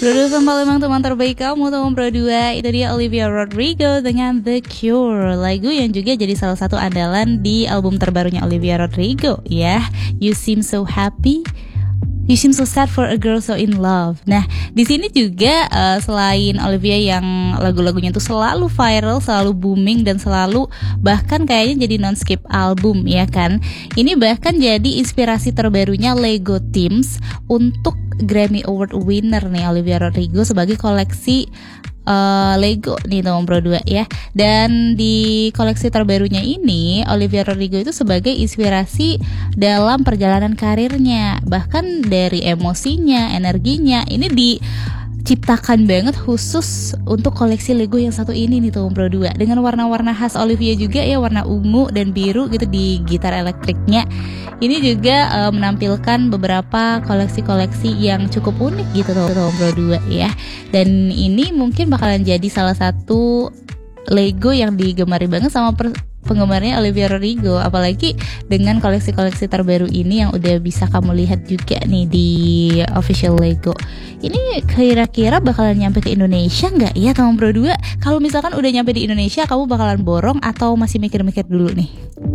Produser memang teman terbaik kamu, teman Pro 2. Itu dia Olivia Rodrigo dengan The Cure, lagu yang juga jadi salah satu andalan di album terbarunya Olivia Rodrigo ya, You Seem So Happy, You Seem So Sad for a Girl So In Love. Nah, di sini juga selain Olivia yang lagu-lagunya tuh selalu viral, selalu booming dan selalu bahkan kayaknya jadi non-skip album ya kan. Ini bahkan jadi inspirasi terbarunya Lego Teams untuk Grammy Award winner nih Olivia Rodrigo sebagai koleksi Lego nih teman Pro 2 ya. Dan di koleksi terbarunya ini Olivia Rodrigo itu sebagai inspirasi dalam perjalanan karirnya, bahkan dari emosinya, energinya ini diciptakan banget khusus untuk koleksi Lego yang satu ini nih teman Pro 2, dengan warna-warna khas Olivia juga ya, warna ungu dan biru gitu di gitar elektriknya. Ini juga menampilkan beberapa koleksi-koleksi yang cukup unik gitu teman Pro 2 ya. Dan ini mungkin bakalan jadi salah satu Lego yang digemari banget sama penggemarnya Olivia Rodrigo, apalagi dengan koleksi-koleksi terbaru ini yang udah bisa kamu lihat juga nih di official Lego. Ini kira-kira bakalan nyampe ke Indonesia nggak ya teman Pro 2? Kalau misalkan udah nyampe di Indonesia, kamu bakalan borong atau masih mikir-mikir dulu nih?